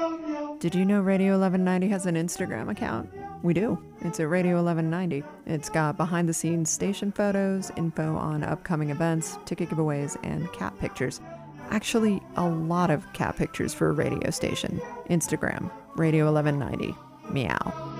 Did you know Radio 1190 has an Instagram account? We do. It's at Radio 1190. It's got behind the scenes station photos, info on upcoming events, ticket giveaways, and cat pictures. Actually, a lot of cat pictures for a radio station. Instagram, Radio 1190. Meow.